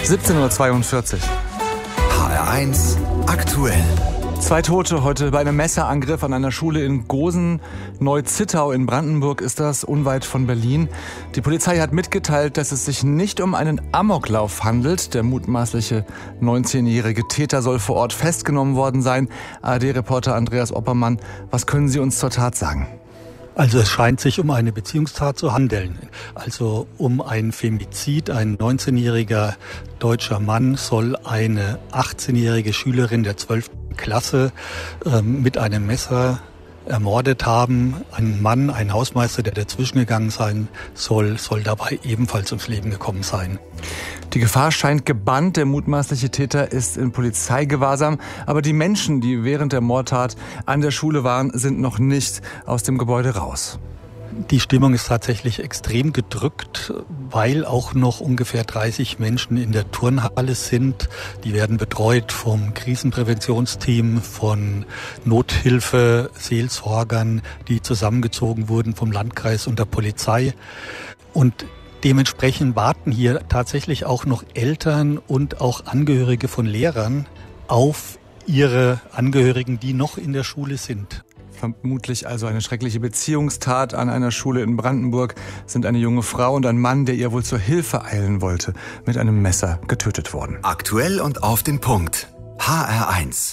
17:42 Uhr. HR1 aktuell. 2 Tote heute bei einem Messerangriff an einer Schule in Gosen, Neu-Zittau in Brandenburg ist das, unweit von Berlin. Die Polizei hat mitgeteilt, dass es sich nicht um einen Amoklauf handelt. Der mutmaßliche 19-jährige Täter soll vor Ort festgenommen worden sein. ARD-Reporter Andreas Oppermann, was können Sie uns zur Tat sagen? Also es scheint sich um eine Beziehungstat zu handeln, also um ein Femizid. Ein 19-jähriger deutscher Mann soll eine 18-jährige Schülerin der 12. Klasse mit einem Messer ermordet haben. Ein Mann, ein Hausmeister, der dazwischen gegangen sein soll dabei ebenfalls ums Leben gekommen sein. Die Gefahr scheint gebannt. Der mutmaßliche Täter ist in Polizeigewahrsam. Aber die Menschen, die während der Mordtat an der Schule waren, sind noch nicht aus dem Gebäude raus. Die Stimmung ist tatsächlich extrem gedrückt, weil auch noch ungefähr 30 Menschen in der Turnhalle sind. Die werden betreut vom Krisenpräventionsteam, von Nothilfe, Seelsorgern, die zusammengezogen wurden vom Landkreis und der Polizei. Und dementsprechend warten hier tatsächlich auch noch Eltern und auch Angehörige von Lehrern auf ihre Angehörigen, die noch in der Schule sind. Vermutlich also eine schreckliche Beziehungstat an einer Schule in Brandenburg sind eine junge Frau und ein Mann, der ihr wohl zur Hilfe eilen wollte, mit einem Messer getötet worden. Aktuell und auf den Punkt. HR1.